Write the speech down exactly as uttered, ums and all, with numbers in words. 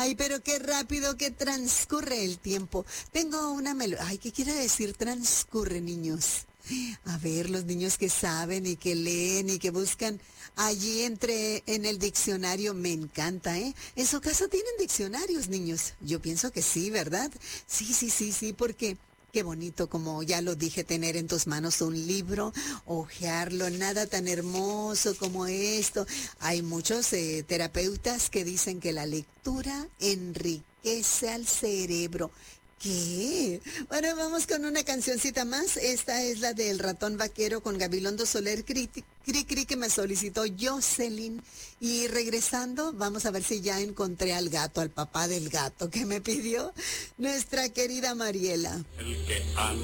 Ay, pero qué rápido que transcurre el tiempo. Tengo una melodía. Ay, ¿qué quiere decir transcurre, niños? A ver, los niños que saben y que leen y que buscan allí entre en el diccionario, me encanta, ¿eh? En su casa tienen diccionarios, niños. Yo pienso que sí, ¿verdad? Sí, sí, sí, sí, porque qué bonito, como ya lo dije, tener en tus manos un libro, hojearlo, nada tan hermoso como esto. Hay muchos eh, terapeutas que dicen que la lectura enriquece al cerebro. ¿Qué? Bueno, vamos con una cancioncita más. Esta es la del Ratón Vaquero con Gabilondo Soler, cri, cri, cri, que me solicitó Jocelyn. Y regresando, vamos a ver si ya encontré al gato, al papá del gato que me pidió nuestra querida Mariela. El que anda